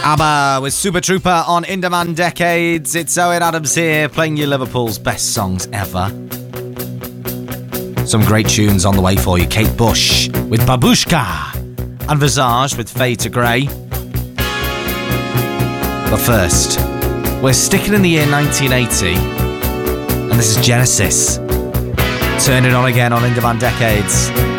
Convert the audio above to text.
ABBA with Super Trooper on In Demand Decades. It's Owen Adams here, playing you Liverpool's best songs ever. Some great tunes on the way for you. Kate Bush with Babushka and Visage with Fade to Grey. But first, we're sticking in the year 1980, and this is Genesis. Turn it on again on In Demand Decades.